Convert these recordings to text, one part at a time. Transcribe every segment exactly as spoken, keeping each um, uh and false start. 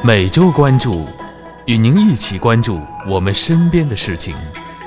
每周关注，与您一起关注我们身边的事情。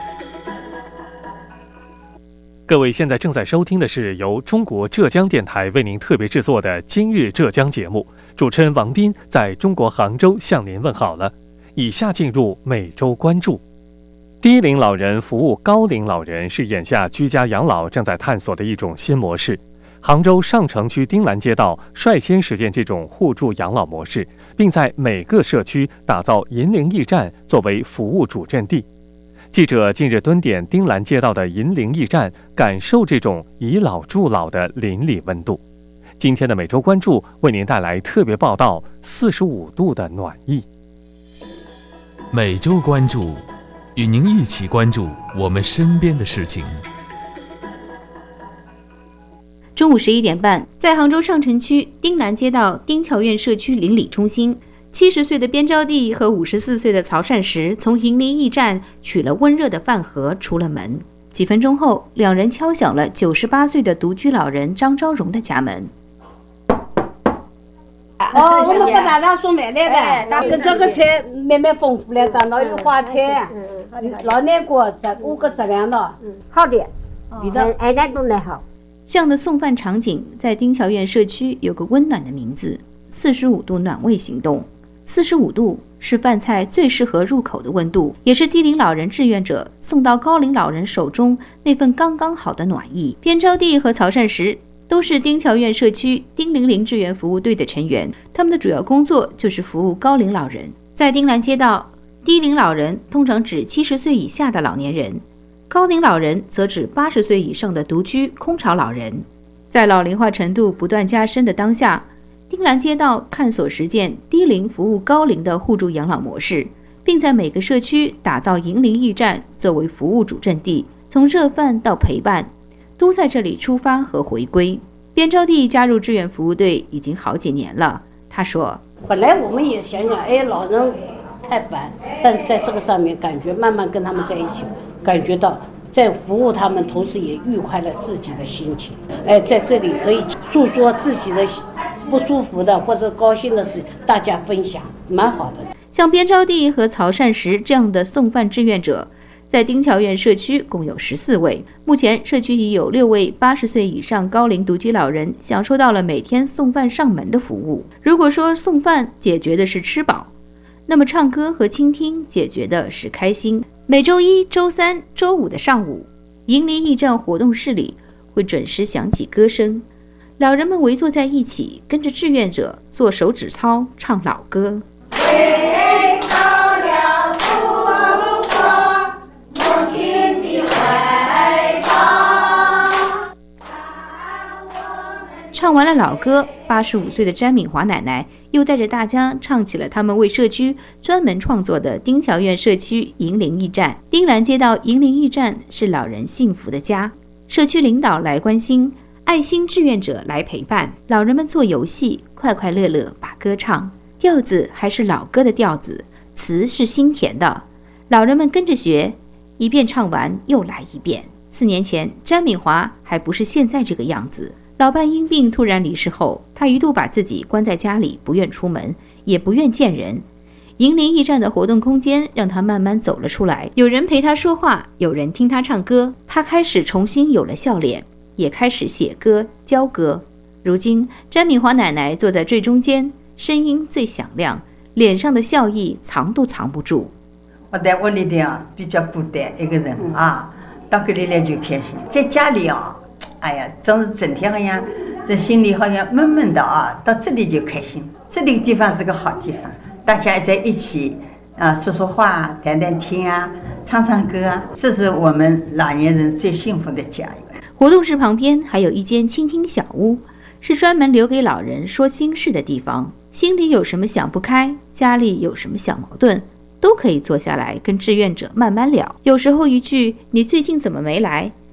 各位现在正在收听的是由中国浙江电台为您特别制作的《今日浙江》节目，主持人王斌在中国杭州向您问好了。以下进入每周关注。低龄老人服务高龄老人是眼下居家养老正在探索的一种新模式。杭州上城区丁兰街道率先实践这种互助养老模式，并在每个社区打造银龄驿站作为服务主阵地。记者近日蹲点丁兰街道的银龄驿站，感受这种以老助老的邻里温度。今天的每周关注为您带来特别报道：四十五度的暖意。 每周关注，与您一起关注我们身边的事情。 中午十一点半，在杭州上城区丁兰街道丁桥苑社区邻里中心，七十岁的边招娣和五十四岁的曹善石从银龄驿站取了温热的饭盒出了门。几分钟后，两人敲响了九十八岁的独居老人张昭荣的家门。 哦，我们给大家送奶奶的，跟这个菜蛮蛮丰富来的，老有花菜，老南瓜，这五个质量的， 好的， 味道哎，那都来好。 这样的送饭场景在丁桥苑社区有个温暖的名字——四十五度暖胃行动。四十五度是饭菜最适合入口的温度，也是低龄老人志愿者送到高龄老人手中那份刚刚好的暖意。边招娣和曹善石都是丁桥苑社区丁零零志愿服务队的成员，他们的主要工作就是服务高龄老人。在丁兰街道，低龄老人通常指七十岁以下的老年人，高龄老人则指八十岁以上的独居空巢老人。在老龄化程度不断加深的当下，丁兰街道探索实践低龄服务高龄的互助养老模式，并在每个社区打造银龄驿站作为服务主阵地，从热饭到陪伴，都在这里出发和回归。边招娣加入志愿服务队已经好几年了，他说：“ 本来我们也想想，哎，老人太烦，但是在这个上面感觉慢慢跟他们在一起，感觉到在服务他们，同时也愉快了自己的心情。哎，在这里可以诉说自己的不舒服的或者高兴的事，大家分享，蛮好的。” 像边招娣和曹善石这样的送饭志愿者，在丁桥苑社区共有十四位。目前社区已有六位八十岁以上高龄独居老人享受到了每天送饭上门的服务。如果说送饭解决的是吃饱，那么唱歌和倾听解决的是开心。每周一、周三、周五的上午，银龄驿站活动室里会准时响起歌声，老人们围坐在一起，跟着志愿者做手指操，唱老歌。唱完了老歌，八十五岁的詹敏华奶奶又带着大家唱起了他们为社区专门创作的丁桥苑社区银龄驿站。丁兰街道银龄驿站是老人幸福的家，社区领导来关心，爱心志愿者来陪伴，老人们做游戏，快快乐乐把歌唱，调子还是老歌的调子，词是心甜的，老人们跟着学，一遍唱完又来一遍。四年前，詹敏华还不是现在这个样子。老伴因病突然离世后，他一度把自己关在家里，不愿出门，也不愿见人。银龄驿站的活动空间让他慢慢走了出来，有人陪他说话，有人听他唱歌，他开始重新有了笑脸，也开始写歌教歌。如今詹敏华奶奶坐在最中间，声音最响亮，脸上的笑意藏都藏不住。 我在屋里头啊比较孤单一个人啊，到这里来就开心。在家里啊，哎呀，总是整天好像这心里好像闷闷的啊，到这里就开心。这里地方是个好地方，大家在一起啊，说说话，谈谈天啊，唱唱歌啊，这是我们老年人最幸福的家。 活动室旁边还有一间倾听小屋，是专门留给老人说心事的地方。心里有什么想不开，家里有什么小矛盾，都可以坐下来跟志愿者慢慢聊。有时候一句“你最近怎么没来”，